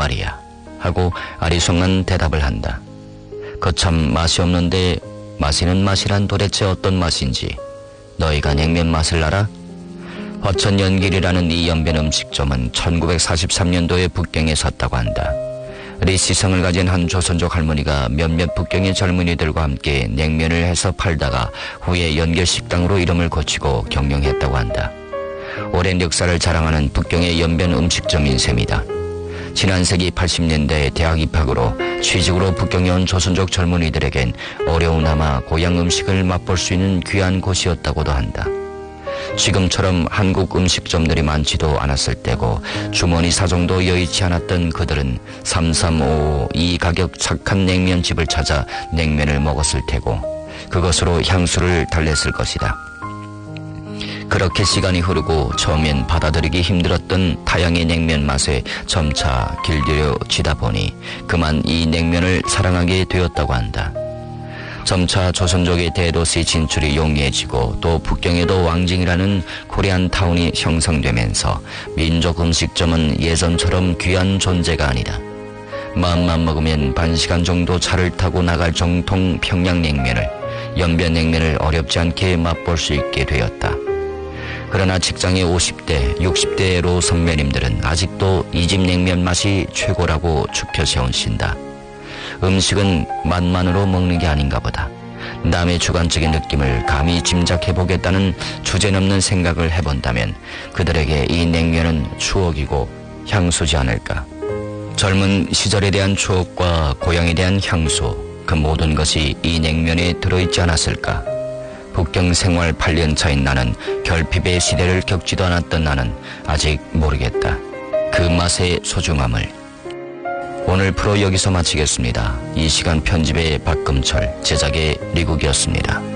말이야 하고 아리송한 대답을 한다. 거참 맛이 없는데 마시는 맛이란 도대체 어떤 맛인지 너희가 냉면 맛을 알아? 화천연길이라는 이 연변 음식점은 1943년도에 북경에 섰다고 한다. 리시성을 가진 한 조선족 할머니가 몇몇 북경의 젊은이들과 함께 냉면을 해서 팔다가 후에 연결식당으로 이름을 고치고 경영했다고 한다. 오랜 역사를 자랑하는 북경의 연변 음식점인 셈이다. 지난 세기 80년대에 대학 입학으로 취직으로 북경에 온 조선족 젊은이들에겐 어려우나마 고향 음식을 맛볼 수 있는 귀한 곳이었다고도 한다. 지금처럼 한국 음식점들이 많지도 않았을 때고 주머니 사정도 여의치 않았던 그들은 3355 이 가격 착한 냉면집을 찾아 냉면을 먹었을 테고 그것으로 향수를 달랬을 것이다. 그렇게 시간이 흐르고 처음엔 받아들이기 힘들었던 다양의 냉면 맛에 점차 길들여지다 보니 그만 이 냉면을 사랑하게 되었다고 한다. 점차 조선족의 대도시 진출이 용이해지고 또 북경에도 왕징이라는 코리안 타운이 형성되면서 민족 음식점은 예전처럼 귀한 존재가 아니다. 마음만 먹으면 반시간 정도 차를 타고 나갈 정통 평양냉면을 연변냉면을 어렵지 않게 맛볼 수 있게 되었다. 그러나 직장의 50대, 60대로 선배님들은 아직도 이 집 냉면 맛이 최고라고 추켜세운신다. 음식은 맛만으로 먹는 게 아닌가 보다. 남의 주관적인 느낌을 감히 짐작해보겠다는 주제넘는 생각을 해본다면 그들에게 이 냉면은 추억이고 향수지 않을까. 젊은 시절에 대한 추억과 고향에 대한 향수, 그 모든 것이 이 냉면에 들어있지 않았을까. 북경 생활 8년 차인 나는 결핍의 시대를 겪지도 않았던 나는 아직 모르겠다. 그 맛의 소중함을. 오늘 프로 여기서 마치겠습니다. 이 시간 편집의 박금철, 제작의 리국이었습니다.